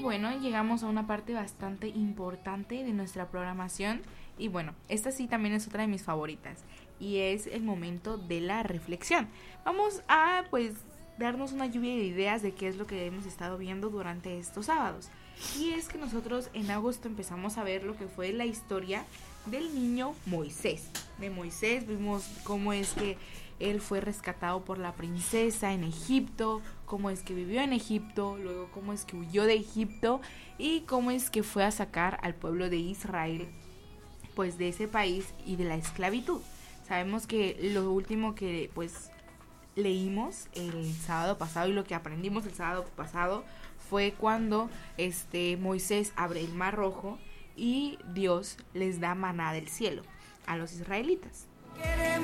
bueno, llegamos a una parte bastante importante de nuestra programación. Y bueno, esta sí también es otra de mis favoritas. Y es el momento de la reflexión. Vamos a pues darnos una lluvia de ideas de qué es lo que hemos estado viendo durante estos sábados. Y es que nosotros en agosto empezamos a ver lo que fue la historia del niño Moisés. De Moisés vimos cómo es que él fue rescatado por la princesa en Egipto, cómo es que vivió en Egipto, luego cómo es que huyó de Egipto y cómo es que fue a sacar al pueblo de Israel pues de ese país y de la esclavitud. Sabemos que lo último que pues leímos el sábado pasado y lo que aprendimos el sábado pasado fue cuando Moisés abre el mar rojo y Dios les da maná del cielo a los israelitas.